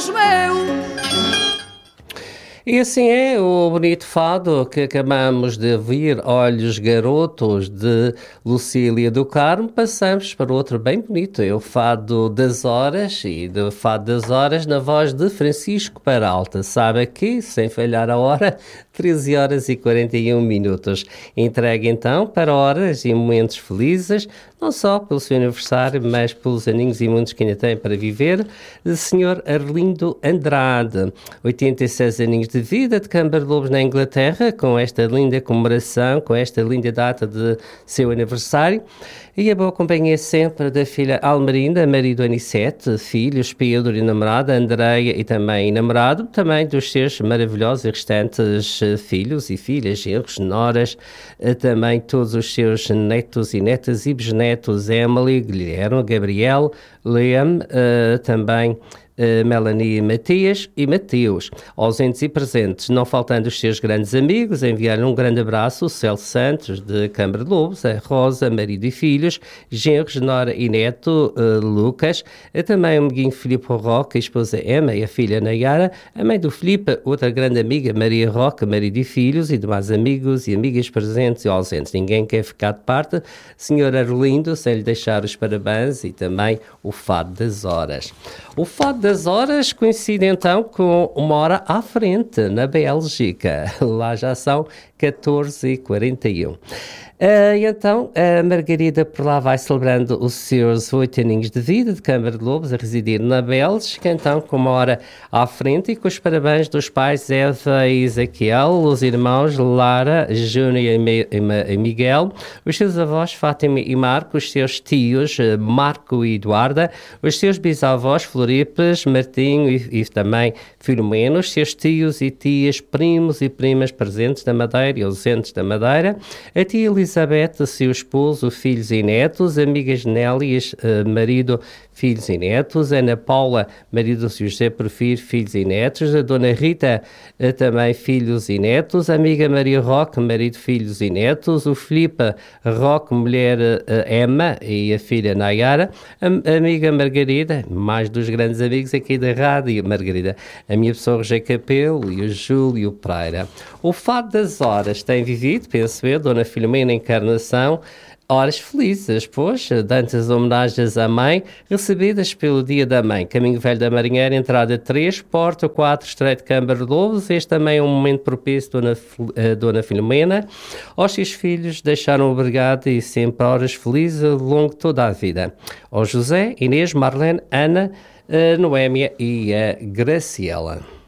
meu. E assim é o bonito fado que acabamos de ouvir, Olhos Garotos, de Lucília do Carmo. Passamos para outro bem bonito, é o Fado das Horas, e do Fado das Horas na voz de Francisco Peralta. Sabe aqui, sem falhar a hora, 13 horas e 41 minutos. Entregue então para horas e momentos felizes, não só pelo seu aniversário, mas pelos aninhos e muitos que ainda tem para viver, de Sr. Arlindo Andrade, 86 aninhos de vida, de Câmara de Lobos na Inglaterra, com esta linda comemoração, com esta linda data de seu aniversário, e a boa companhia sempre da filha Almerinda, marido Anissete, filhos Pedro e namorada Andreia e também namorado, também dos seus maravilhosos e restantes filhos e filhas, genros, noras, também todos os seus netos e netas e bisnetos, Emily, Guilherme, Gabriel, Liam, também Melanie Matias e Mateus, ausentes e presentes, não faltando os seus grandes amigos, enviar um grande abraço, o Celso Santos, de Câmara de Lobos, a Rosa, marido e filhos, genros, nora e neto, Lucas, também o amiguinho Filipe Roque, a esposa Emma e a filha Nayara, a mãe do Filipe, outra grande amiga, Maria Roque, marido e filhos, e demais amigos e amigas presentes e ausentes. Ninguém quer ficar de parte. Senhor Arlindo, sem lhe deixar os parabéns e também o Fado das Horas. O Fado das Horas coincide então com uma hora à frente, na Bélgica. Lá já são 14h41. E então, a Margarida por lá vai celebrando os seus 8 aninhos de vida de Câmara de Lobos, a residir na Bélgica, então com uma hora à frente e com os parabéns dos pais Eva e Ezequiel, os irmãos Lara, Júnior e Miguel, os seus avós Fátima e Marco, os seus tios Marco e Eduarda, os seus bisavós Floripes, Martinho e também Filomeno, os seus tios e tias, primos e primas presentes da Madeira e ausentes da Madeira, a tia Elizabeth, seu esposo, filhos e netos, amigas Nelly, marido, filhos e netos, Ana Paula, marido do José Porfírio, filhos e netos, a Dona Rita, também filhos e netos, a amiga Maria Roque, marido, filhos e netos, o Filipe Roque, mulher Emma e a filha Nayara, a amiga Margarida, mais dos grandes amigos aqui da rádio, Margarida, a minha pessoa Roger Capelo e o Júlio Pereira. O Fado das Horas tem vivido, penso eu, Dona Filomena Encarnação, horas felizes, pois, dantes homenagens à mãe, recebidas pelo Dia da Mãe. Caminho Velho da Marinheira, entrada 3, Porta 4, Estreito de Câmara de Lobos. Este também é um momento propício, Dona Filomena. Aos seus filhos, deixaram obrigado e sempre horas felizes ao longo de toda a vida. Ao José, Inês, Marlene, Ana, Noémia e a Graciela.